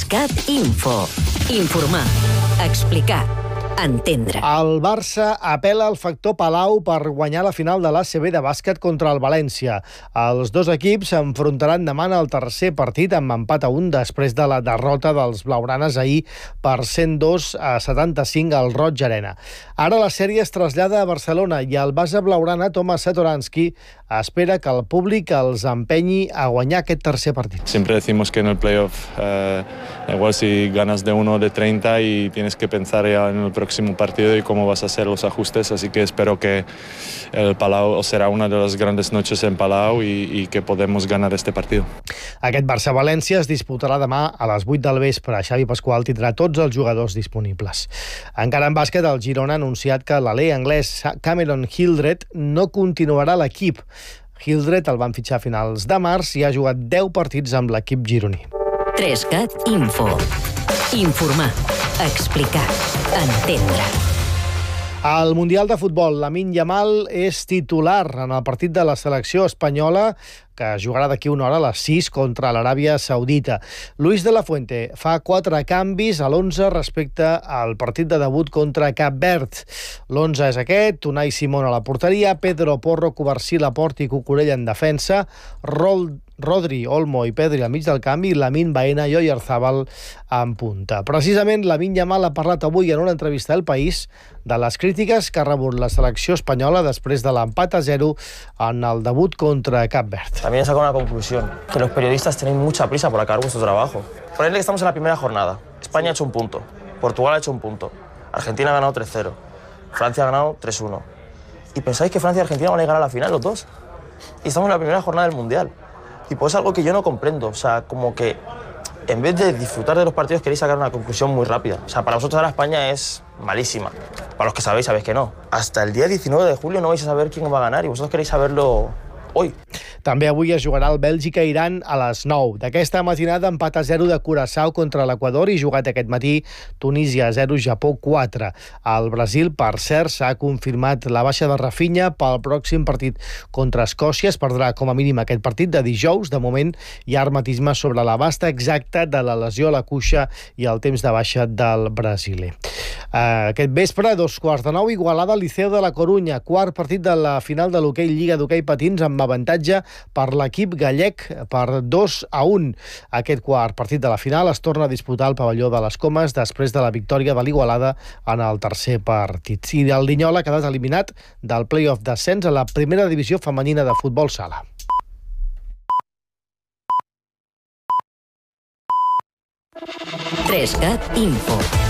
3CAT Info. Informar, explicar, entendre. El Barça apela al factor Palau per guanyar la final de l'ACB de bàsquet contra el València. Els dos equips s'enfrontaran demà al tercer partit amb empat a 1 després de la derrota dels blaugranes ahir per 102-75 al Roig Arena. Ara la sèrie es trasllada a Barcelona i el base blaugrana Tomas Satoransky espera que el públic els empenyi a guanyar aquest tercer partit. Siempre decimos que en el playoff igual si ganas de 1 de 30 y tienes que pensar ya en el próximo partido y cómo vas a hacer los ajustes, así que espero que el Palau será una de las grandes noches en Palau y que podemos ganar este partido. Aquest Barça-València es disputarà demà a les 8 del vespre. Xavi Pasqual tindrà tots els jugadors disponibles. Encara en bàsquet, el Girona ha anunciat que l'alè anglès Cameron Hildreth no continuarà a l'equip. Hildreth el van fitxar a finals de març i ha jugat 10 partits amb l'equip gironí. 3CAT Info. Informar, explicar, entendre. Al Mundial de Futbol, Lamine Yamal és titular en el partit de la selecció espanyola que jugarà d'aquí una hora a les 6 contra l'Aràbia Saudita. Luis de la Fuente fa 4 canvis a l'11 respecte al partit de debut contra Cap Verd. L'11 és aquest: Unai Simón a la porteria, Pedro Porro, Covarsí, Laporte i Cucurella en defensa, Rodri, Olmo i Pedri al mig del camp i Lamine Baena i Oyarzabal en punta. Precisament, Lamine Yamal ha parlat avui en una entrevista al País de les crítiques que ha rebut la selecció espanyola després de l'empat a 0 en el debut contra Cap Verd. También he sacado una conclusión, que los periodistas tenéis mucha prisa por acabar vuestro trabajo. Ponedle que estamos en la primera jornada. España ha hecho un punto, Portugal ha hecho un punto, Argentina ha ganado 3-0, Francia ha ganado 3-1. ¿Y pensáis que Francia y Argentina van a llegar a la final los dos? Y estamos en la primera jornada del Mundial. Y pues es algo que yo no comprendo, o sea, como que en vez de disfrutar de los partidos queréis sacar una conclusión muy rápida. O sea, para vosotros ahora España es malísima. Para los que sabéis, sabéis que no. Hasta el día 19 de julio no vais a saber quién va a ganar y vosotros queréis saberlo hoy. També avui es jugarà el Bèlgica-Iran a les 9. D'aquesta matinada, empat a 0 de Curaçao contra l'Equador i jugat aquest matí Tunísia 0, Japó 4. Al Brasil, per cert, s'ha confirmat la baixa de Rafinha pel pròxim partit contra Escòcia. Es perdrà com a mínim aquest partit de dijous. De moment hi ha hermetisme sobre l'abast exacte de la lesió a la cuixa i el temps de baixa del brasiler. Aquest vespre, 8:45, Igualada Liceo de la Corunya. Quart partit de la final de l'hoquei Lliga d'Hoquei Patins amb avantatge per l'equip gallec per 2-1. Aquest quart partit de la final es torna a disputar al pavelló de les Comes després de la victòria de l'Igualada en el tercer partit. I el Linyola ha quedat eliminat del play-off d'ascens a la primera divisió femenina de futbol sala. 3CAT Info.